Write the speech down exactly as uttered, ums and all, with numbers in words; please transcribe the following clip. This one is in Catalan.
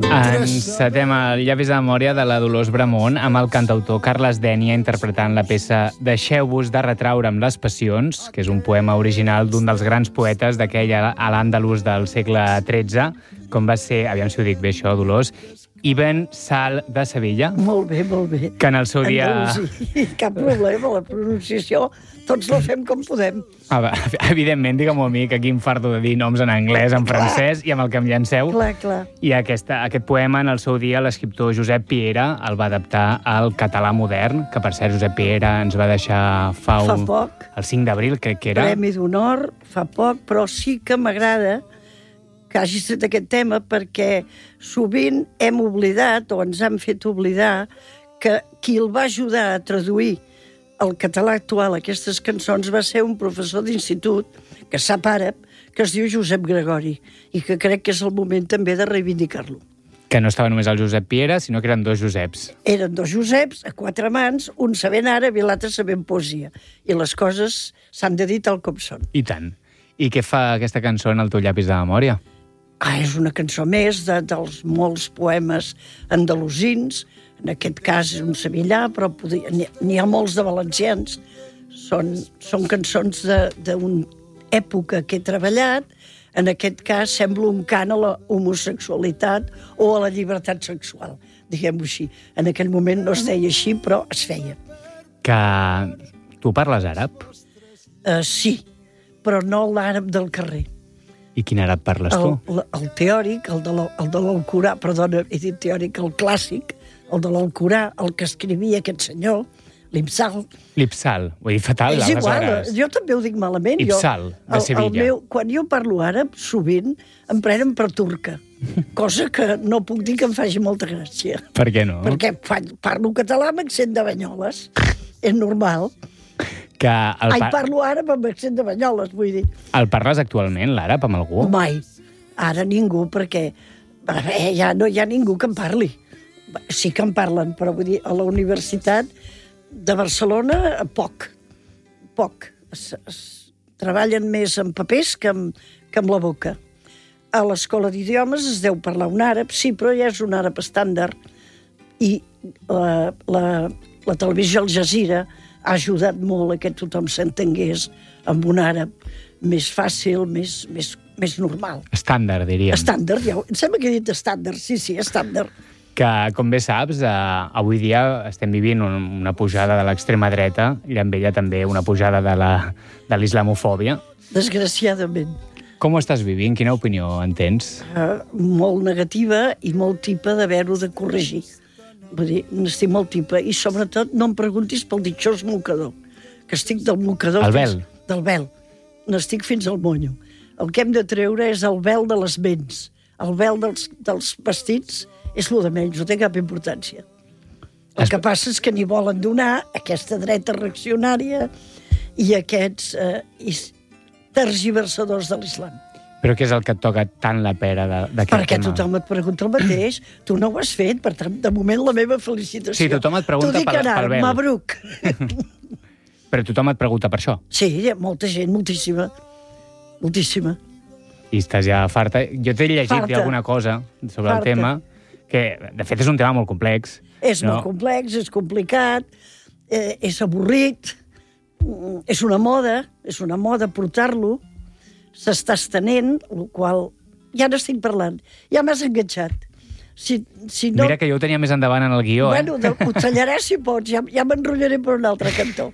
Encetem el Llavis de memòria de la Dolors Bramont amb el cantautor Carles Dénia interpretant la peça Deixeu-vos de retraure amb les passions, que és un poema original d'un dels grans poetes d'aquell a l'Àndalus del segle tretze, com va ser, aviam si ho dic bé això, Dolors, Ibn Sal de Sevilla. Molt bé, molt bé. Que en el seu dia... Andalusí. Cap problema, la pronunciació tots la fem com podem. Ah, va, evidentment, digue-m'ho a mi, que aquí em fardo de dir noms en anglès, en Clar. francès i amb el que em llanceu. Clar, clar. I aquesta, aquest poema, en el seu dia, l'escriptor Josep Piera el va adaptar al català modern, que per cert, Josep Piera ens va deixar fa, Fa un... poc. el cinc d'abril, crec que era. Premi d'honor, fa poc, però sí que m'agrada que hagis tret aquest tema perquè sovint hem oblidat o ens han fet oblidar que qui el va ajudar a traduir el català actual, aquestes cançons, va ser un professor d'institut que sap àrab, que es diu Josep Gregori, i que crec que és el moment també de reivindicar-lo. Que no estava només el Josep Piera, sinó que eren dos Joseps. Eren dos Joseps, a quatre mans, un sabent àrab i l'altre sabent poesia. I les coses s'han de dir tal com són. I tant. I què fa aquesta cançó en el teu llapis de memòria? Ah, és una cançó més de, dels molts poemes andalusins. En aquest cas és un sevillà, però n'hi ha molts de valencians. Són, són cançons d'una època que he treballat. En aquest cas sembla un cant a la homosexualitat o a la llibertat sexual, diguem-ho així. En aquell moment no es deia així, però es feia. Que tu parles àrab? Uh, sí, però no l'àrab del carrer. I quin àrab parles tu? El, el teòric, el de l'Alcorà, perdona, he dit teòric, el clàssic, el de l'Alcorà, el que escrivia aquest senyor, l'Ipsal. L'Ipsal, ho he dit fatal, és igual, aleshores. jo també ho dic malament. Ipsal, jo, de Sevilla. El, el meu, quan jo parlo àrab, sovint em prenen per turca, cosa que no puc dir que em faci molta gràcia. Per què no? Perquè parlo català amb accent de Banyoles, és normal. Que el Ai, pa... parlo àrab amb accent de Banyoles, vull dir. El parles actualment, l'àrab, amb algú? Mai. Ara ningú, perquè eh, ja no hi ha ningú que en parli. Sí que en parlen, però vull dir, a la Universitat de Barcelona, poc. Poc. Es, es, treballen més amb papers que amb, que amb la boca. A l'Escola d'Idiomes es deu parlar un àrab, sí, però ja és un àrab estàndard. I la, la, la televisió Al Jazeera ha ajudat molt a que tothom s'entengués amb un àrab més fàcil, més, més, més normal. Estàndard, diríem. Estàndard, ja, em sembla que he dit estàndard, sí, sí, estàndard. Que, com bé saps, eh, avui dia estem vivint un, una pujada de l'extrema dreta i amb ella també una pujada de la, de l'islamofòbia. Desgraciadament. Com ho estàs vivint? Quina opinió en tens? Uh, molt negativa i molt tipa d'haver-ho de corregir. Vull dir, n'estic molt tipa. I sobretot no em preguntis pel ditxós mocador, que estic del mocador... El vel. Fins, del vel. N'estic fins al monyo. El que hem de treure és el vel de les ments. El vel dels, dels vestits és lo de menys, no té cap importància. El es... que passa és que n'hi volen donar aquesta dreta reaccionària i aquests eh, tergiversadors de l'islam. Però què és el que et toca tant la pera d'aquest tema? Perquè tothom et pregunta el mateix. Tu no ho has fet, per tant, de moment la meva felicitació. Sí, tothom et pregunta pel, pel vel. Mabruk. Però tothom et pregunta per això. Sí, hi ha molta gent, moltíssima. Moltíssima. I estàs ja farta. Jo t'he llegit farta. alguna cosa sobre farta. el tema, que de fet és un tema molt complex. És no? molt complex, és complicat, eh, és avorrit, és una moda, és una moda portar-lo, s'està estenent, el qual ja n'estic parlant, ja m'has enganxat. Si, si no... Mira que jo ho tenia més endavant en el guió, bueno, eh? Bueno, ho tallaràs si pots, ja, ja m'enrotllaré per un altre cantó.